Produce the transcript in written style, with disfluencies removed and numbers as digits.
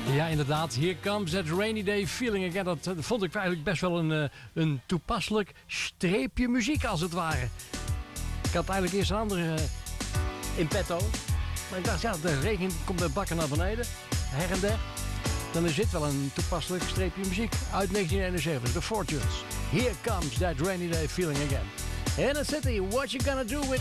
Ja, inderdaad. Here comes that rainy day feeling again. Dat vond ik eigenlijk best wel een toepasselijk streepje muziek, als het ware. Ik had eigenlijk eerst een andere in petto. Maar ik dacht, ja, de regen komt de bakken naar beneden. Her en der. Dan is dit wel een toepasselijk streepje muziek. Uit 1971, The Fortunes. Here comes that rainy day feeling again. In a city, what you gonna do with